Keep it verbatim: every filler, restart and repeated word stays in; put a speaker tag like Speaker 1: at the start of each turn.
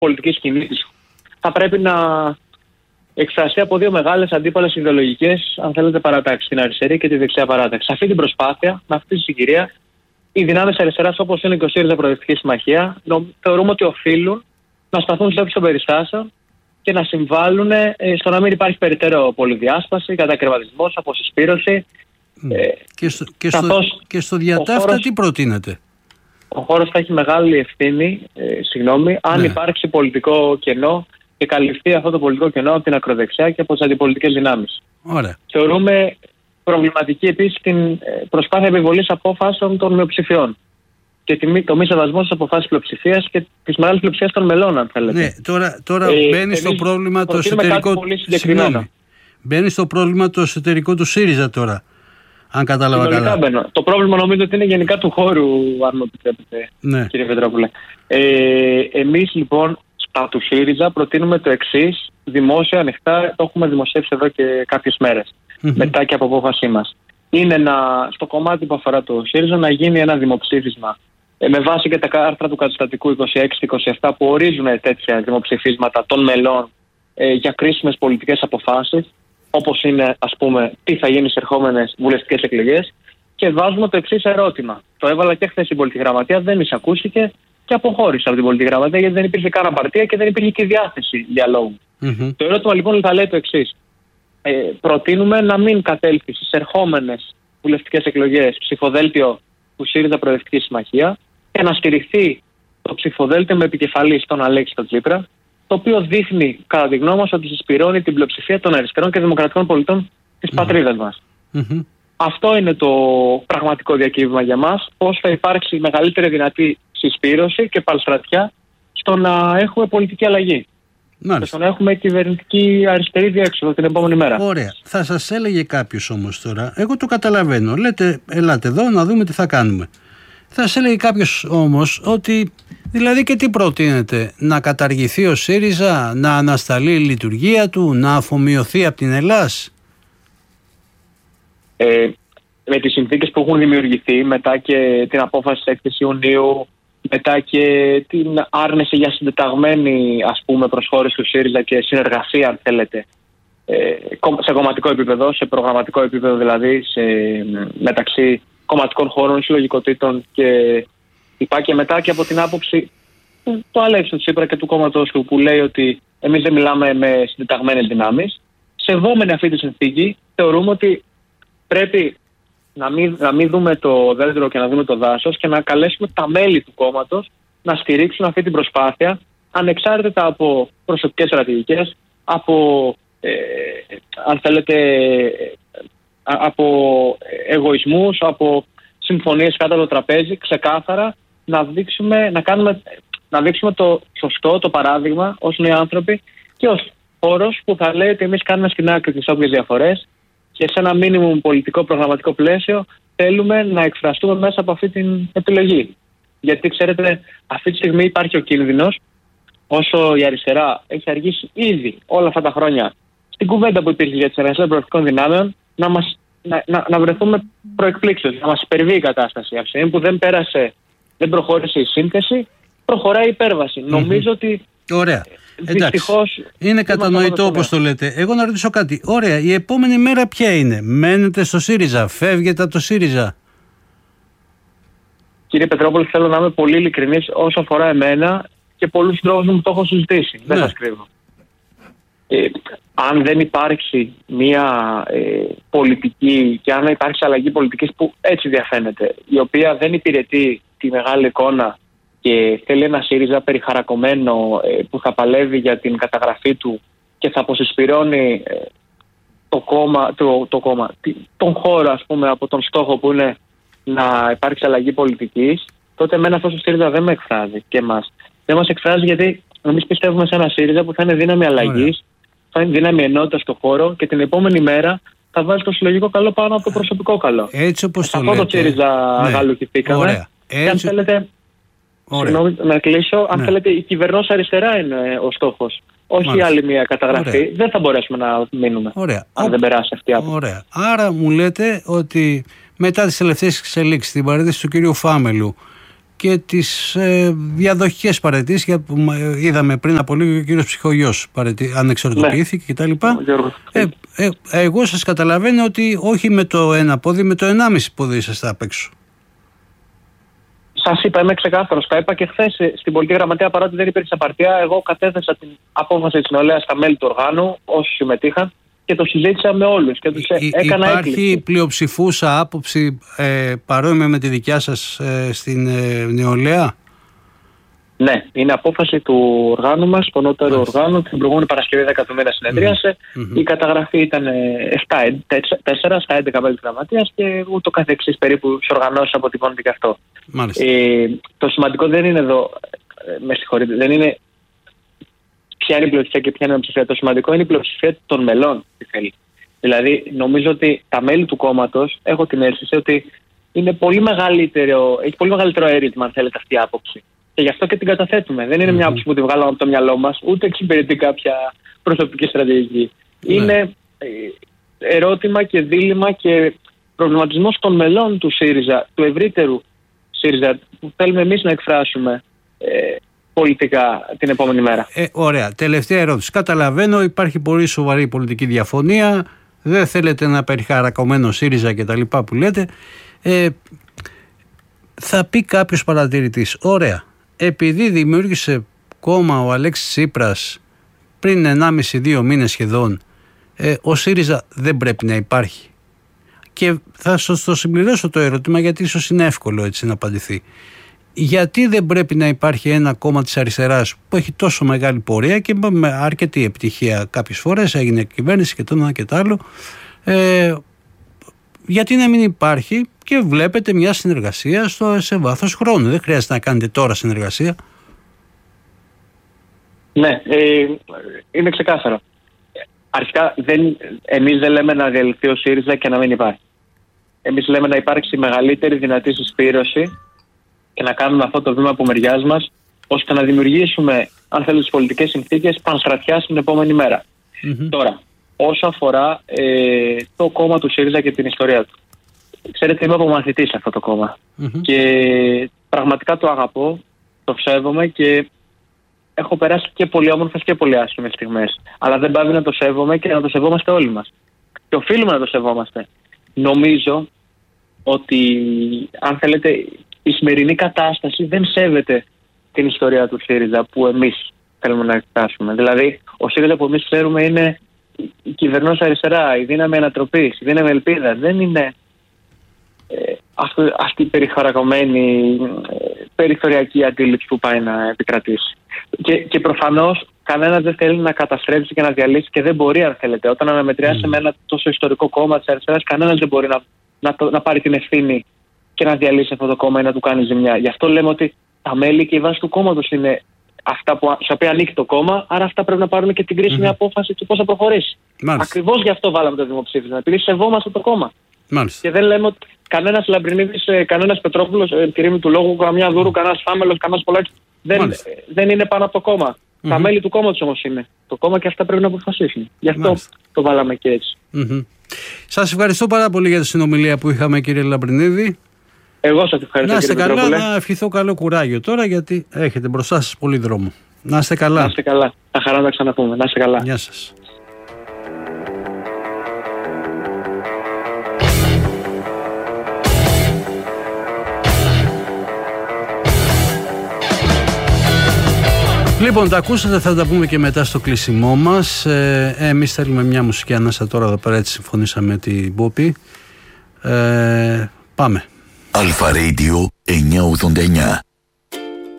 Speaker 1: πολιτική σκηνή της, θα πρέπει να εκφραστεί από δύο μεγάλες αντίπαλες ιδεολογικές, αν θέλετε, παρατάξεις, την αριστερή και τη δεξιά παράταξη. Σε αυτή την προσπάθεια, με αυτή τη συγκυρία, οι δυνάμεις αριστεράς, όπως είναι και ο ΣΥΡΙΖΑ Προοδευτική Συμμαχία, θεωρούμε ότι οφείλουν να σταθούν στο ύψος των περιστάσεων και να συμβάλλουν ε, στο να μην υπάρχει περαιτέρω πολυδιάσπαση, κατακρεβατισμός, αποσυσπήρωση.
Speaker 2: Mm. Ε, και, στο, και, στο, και στο διατάφτα χώρος, τι προτείνεται?
Speaker 1: Ο χώρος θα έχει μεγάλη ευθύνη, ε, συγγνώμη, αν ναι. υπάρξει πολιτικό κενό και καλυφθεί αυτό το πολιτικό κενό από την ακροδεξιά και από τις αντιπολιτικές δυνάμεις.
Speaker 2: Ωραία.
Speaker 1: Θεωρούμε προβληματική επίσης την προσπάθεια επιβολής απόφασεων των μειοψηφιών και το μη σεβασμό στις αποφάσεις πλειοψηφίας και της μεγάλης πλειοψηφίας των μελών, αν θέλετε.
Speaker 2: Ναι, τώρα, τώρα ε, μπαίνει στο πρόβλημα το εσωτερικό. Μπαίνει στο πρόβλημα το εσωτερικό του ΣΥΡΙΖΑ τώρα, αν κατάλαβα καλά.
Speaker 1: Μπαίνω. Το πρόβλημα νομίζω ότι είναι γενικά του χώρου, αν μου επιτρέπετε, ναι. κύριε Πετρόπουλε. Ε, εμείς λοιπόν στα του ΣΥΡΙΖΑ προτείνουμε το εξής, δημόσια, ανοιχτά, το έχουμε δημοσιεύσει εδώ και κάποιες μέρες, mm-hmm. μετά και από απόφασή μας. Είναι να, στο κομμάτι που αφορά το ΣΥΡΙΖΑ να γίνει ένα δημοψήφισμα ε, με βάση και τα άρθρα του καταστατικού είκοσι έξι και είκοσι επτά που ορίζουν τέτοια δημοψηφίσματα των μελών ε, για κρίσιμες πολιτικές αποφάσεις, όπως είναι, ας πούμε, τι θα γίνει στις ερχόμενες βουλευτικές εκλογές, και βάζουμε το εξής ερώτημα. Το έβαλα και χθες στην πολιτική γραμματεία, δεν εισακούστηκε και αποχώρησα από την πολιτική γραμματεία γιατί δεν υπήρχε καν απαρτία και δεν υπήρχε και διάθεση διαλόγου. Mm-hmm. Το ερώτημα λοιπόν θα λέει το εξής. Ε, προτείνουμε να μην κατέλθει στις ερχόμενες βουλευτικές εκλογές ψηφοδέλτιο του ΣΥΡΙΖΑ Προοδευτική Συμμαχία και να στηριχθεί το ψηφοδέλτιο με επικεφαλή στον Αλέξη τον Τσίπρα, το οποίο δείχνει, κατά τη γνώμη μας, ότι συσπηρώνει την πλειοψηφία των αριστερών και δημοκρατικών πολιτών της mm-hmm. πατρίδας μας. Mm-hmm. Αυτό είναι το πραγματικό διακύβημα για μας, πώς θα υπάρξει μεγαλύτερη δυνατή συσπήρωση και παλστρατιά στο να έχουμε πολιτική αλλαγή. Μάλιστα. Και στο να έχουμε κυβερνητική αριστερή διέξοδο την επόμενη μέρα.
Speaker 2: Ωραία. Θα σας έλεγε κάποιος όμως τώρα, εγώ το καταλαβαίνω, λέτε ελάτε εδώ να δούμε τι θα κάνουμε. Θα σας έλεγε κάποιος όμως ότι δηλαδή και τι προτείνεται, να καταργηθεί ο ΣΥΡΙΖΑ, να ανασταλεί η λειτουργία του, να αφομοιωθεί από την Ελλάς.
Speaker 1: Ε, με τις συνθήκες που έχουν δημιουργηθεί μετά και την απόφαση της έκθεσης Ιουνίου, μετά και την άρνηση για συντεταγμένη, ας πούμε, προσχώρηση του ΣΥΡΙΖΑ και συνεργασία, αν θέλετε, σε κομματικό επίπεδο, σε προγραμματικό επίπεδο δηλαδή, σε, μεταξύ κομματικών χώρων, συλλογικοτήτων και υπά και μετά και από την άποψη του Αλέξη του Τσίπρα και του κόμματος του που λέει ότι εμείς δεν μιλάμε με συντεταγμένες δυνάμεις. Σεβόμενοι αυτή τη συνθήκη, θεωρούμε ότι πρέπει να μην, να μην δούμε το δέντρο και να δούμε το δάσος και να καλέσουμε τα μέλη του κόμματος να στηρίξουν αυτή την προσπάθεια ανεξάρτητα από προσωπικές στρατηγικές, από, ε, αν θέλετε, από εγωισμούς, από συμφωνίες κάτω από το τραπέζι, ξεκάθαρα να δείξουμε, να κάνουμε, να δείξουμε το σωστό, το παράδειγμα ως νέοι άνθρωποι και ως χώρος που θα λέει ότι εμείς κάνουμε στην άκρη τις όποιες διαφορές και σε ένα μίνιμουμ πολιτικό προγραμματικό πλαίσιο θέλουμε να εκφραστούμε μέσα από αυτή την επιλογή. Γιατί ξέρετε, αυτή τη στιγμή υπάρχει ο κίνδυνος, όσο η αριστερά έχει αργήσει ήδη όλα αυτά τα χρόνια στην κουβέντα που υπήρχε για τις εργασίες προοδευτικών δυνάμεων, να, μας, να, να, να βρεθούμε προεκπλήξεως, να μας υπερβεί η κατάσταση. Από τη στιγμή που δεν πέρασε, δεν προχώρησε η σύνθεση, προχωράει η υπέρβαση. Mm-hmm. Νομίζω ότι.
Speaker 2: Ωραία. Εντάξει, είναι κατανοητό όπως το λέτε. Εγώ να ρωτήσω κάτι. Ωραία, η επόμενη μέρα ποια είναι? Μένετε στο ΣΥΡΙΖΑ, φεύγετε από το ΣΥΡΙΖΑ? Κύριε
Speaker 1: Πετρόπουλο, θέλω να είμαι πολύ ειλικρινής όσο αφορά εμένα και πολλούς συντρόφους μου το έχω συζητήσει. Ναι. Δεν σας κρύβω. Ε, αν δεν υπάρξει μια ε, πολιτική και αν υπάρξει αλλαγή πολιτικής που έτσι διαφαίνεται, η οποία δεν υπηρετεί τη μεγάλη εικόνα και θέλει ένα ΣΥΡΙΖΑ περιχαρακωμένο ε, που θα παλεύει για την καταγραφή του και θα αποσυσπηρώνει ε, το κόμμα, το, το κόμμα, τον χώρο, ας πούμε, από τον στόχο που είναι να υπάρξει αλλαγή πολιτικής, τότε εμένα αυτός ο ΣΥΡΙΖΑ δεν με εκφράζει και εμάς. Δεν μας εκφράζει γιατί εμείς πιστεύουμε σε ένα ΣΥΡΙΖΑ που θα είναι δύναμη αλλαγής, θα είναι δύναμη ενότητα στο χώρο και την επόμενη μέρα θα βάζει το συλλογικό καλό πάνω από το προσωπικό καλό.
Speaker 2: Έτσι όπως το
Speaker 1: λέτε. Αυτό το ΣΥΡΙΖΑ ναι. αγαλουχηθήκαμε. Και αν θέλετε, συγγνώμη να κλείσω, αν ναι. θέλετε η κυβερνώσα αριστερά είναι ο στόχος. Όχι Μάλιστα. άλλη μια καταγραφή. Ωραία. Δεν θα μπορέσουμε να μείνουμε Ωραία. αν Α, δεν περάσει αυτή η άποψη.
Speaker 2: Ωραία. Άρα μου λέτε ότι μετά τις τελευταίες εξελίξεις, την παρέτηση του κυρίου Φάμελου και τις ε, διαδοχικές παραιτήσεις που είδαμε πριν από λίγο, ο κύριος Ψυχογιός παραιτή, ανεξαρτητοποιήθηκε κτλ. Ε, ε, εγώ σας καταλαβαίνω ότι όχι με το ένα πόδι, με το ενάμιση πόδι είσαστε απ' έξω.
Speaker 1: Σας είπα, είμαι ξεκάθαρος. Τα είπα και χθες στην πολιτική γραμματεία, παρότι δεν υπήρξε απαρτία. Εγώ κατέθεσα την απόφαση της νεολαίας στα μέλη του οργάνου, όσοι συμμετείχαν, και το συζήτησα με όλους. Και τους
Speaker 2: Υ,
Speaker 1: έκανα
Speaker 2: υπάρχει
Speaker 1: έκκληση.
Speaker 2: πλειοψηφούσα άποψη ε, παρόμοια με τη δικιά σας ε, στην ε, νεολαία?
Speaker 1: Ναι, είναι απόφαση του οργάνου μας, του ανώτερου οργάνου. Την προηγούμενη Παρασκευή δέκα του μήνα συνεδρίασε. Mm-hmm. Η καταγραφή ήταν επτά, τέσσερα στα έντεκα μέλη της γραμματείας και ούτω καθεξής περίπου σε οργανώσεις αποτυπώνεται και αυτό. Ε, το σημαντικό δεν είναι εδώ, ε, με συγχωρείτε, δεν είναι ποια είναι η πλειοψηφία και ποια είναι η μειοψηφία. Το σημαντικό είναι η πλειοψηφία των μελών. Τι θέλει. Δηλαδή, νομίζω ότι τα μέλη του κόμματος, έχω την αίσθηση ότι είναι πολύ μεγαλύτερο, έχει πολύ μεγαλύτερο αέριτμα, αν θέλετε, αυτή η άποψη. Και γι' αυτό και την καταθέτουμε. Δεν είναι mm-hmm. μια άποψη που τη βγάλαμε από το μυαλό μας, ούτε εξυπηρετεί κάποια προσωπική στρατηγική. Mm-hmm. Είναι ερώτημα και δίλημμα και προβληματισμός των μελών του ΣΥΡΙΖΑ, του ευρύτερου ΣΥΡΙΖΑ, που θέλουμε εμείς να εκφράσουμε ε, πολιτικά την επόμενη μέρα.
Speaker 2: Ε, ωραία. Τελευταία ερώτηση. Καταλαβαίνω, υπάρχει πολύ σοβαρή πολιτική διαφωνία. Δεν θέλετε να περιχαρακωμένο ΣΥΡΙΖΑ και τα λοιπά που λέτε. Ε, θα πει κάποιος παρατηρητής, ωραία, επειδή δημιούργησε κόμμα ο Αλέξης Τσίπρας πριν ενάμιση δύο μήνες σχεδόν, ε, ο ΣΥΡΙΖΑ δεν πρέπει να υπάρχει. Και θα σας το συμπληρώσω το ερώτημα, γιατί ίσως είναι εύκολο έτσι να απαντηθεί. Γιατί δεν πρέπει να υπάρχει ένα κόμμα της αριστεράς που έχει τόσο μεγάλη πορεία και με αρκετή επιτυχία κάποιες φορές, έγινε κυβέρνηση και το ένα και το άλλο, ε, γιατί να μην υπάρχει και βλέπετε μια συνεργασία στο, σε βάθος χρόνου? Δεν χρειάζεται να κάνετε τώρα συνεργασία.
Speaker 1: Ναι, ε, είναι ξεκάθαρο. Αρχικά δεν, εμείς δεν λέμε να διαλυθεί ο ΣΥΡΙΖΑ και να μην υπάρχει. Εμείς λέμε να υπάρξει μεγαλύτερη δυνατή συσπήρωση και να κάνουμε αυτό το βήμα από μεριάς μας, ώστε να δημιουργήσουμε, αν θέλετε, τις πολιτικές συνθήκες πανστρατιά στην επόμενη μέρα. Mm-hmm. Τώρα, όσο αφορά ε, το κόμμα του ΣΥΡΙΖΑ και την ιστορία του. Ξέρετε, είμαι απομαθητής σε αυτό το κόμμα. Mm-hmm. Και πραγματικά το αγαπώ, το σέβομαι και έχω περάσει και πολύ όμορφες και πολύ άσχημες στιγμές. Αλλά δεν πάβει να το σέβομαι και να το σεβόμαστε όλοι μας. Και οφείλουμε να το σεβόμαστε. Νομίζω ότι, αν θέλετε, η σημερινή κατάσταση δεν σέβεται την ιστορία του ΣΥΡΙΖΑ που εμείς θέλουμε να εκφράσουμε. Δηλαδή, ο ΣΥΡΙΖΑ που εμείς ξέρουμε είναι η κυβερνώσα αριστερά, η δύναμη ανατροπής, η δύναμη ελπίδας. Δεν είναι ε, αυτή, αυτή η περιχαρακωμένη ε, περιθωριακή αντίληψη που πάει να επικρατήσει. Και, και προφανώς κανένας δεν θέλει να καταστρέψει και να διαλύσει και δεν μπορεί, αν θέλετε. Όταν αναμετριάσει mm. με ένα τόσο ιστορικό κόμμα της αριστεράς, κανένας δεν μπορεί να, να, το, να πάρει την ευθύνη και να διαλύσει αυτό το κόμμα ή να του κάνει ζημιά. Γι' αυτό λέμε ότι τα μέλη και η βάση του κόμματος είναι αυτά που, σε οποία ανήκει το κόμμα, άρα αυτά πρέπει να πάρουν και την κρίσιμη mm-hmm. απόφαση του πώς θα προχωρήσει. Ακριβώς γι' αυτό βάλαμε το δημοψήφισμα, επειδή σεβόμαστε το κόμμα. Μάλιστα. Και δεν λέμε ότι κανένας Λαμπρινίδης, κανένας Πετρόπουλος, ε, κυρίμη του λόγου, καμιά Δούρου, κανένας Φάμελος, κανένας Πολάκης, δεν, δεν είναι πάνω από το κόμμα. Mm-hmm. Τα μέλη του κόμματος όμως είναι. Το κόμμα και αυτά πρέπει να αποφασίσουν. Γι' αυτό Μάλιστα. το βάλαμε και έτσι. Mm-hmm. Σας ευχαριστώ πάρα πολύ για τη συνομιλία που είχαμε, κύριε Λαμπρινίδη. Εγώ σας ευχαριστώ. Να είστε καλά, να ευχηθώ καλό κουράγιο τώρα, γιατί έχετε μπροστά σας πολύ δρόμο. Να είστε καλά. Να είστε καλά. Τα χαρά να ξαναπούμε. Να είστε καλά.
Speaker 2: Γεια σας. Λοιπόν, τα ακούσατε, θα τα πούμε και μετά στο κλείσιμό μας. Ε, εμείς θέλουμε μια μουσική ανάσα τώρα εδώ πέρα, έτσι συμφωνήσαμε με την Πόπη. Ε, πάμε.
Speaker 3: Αλφα Radio εννιακόσια ογδόντα εννιά.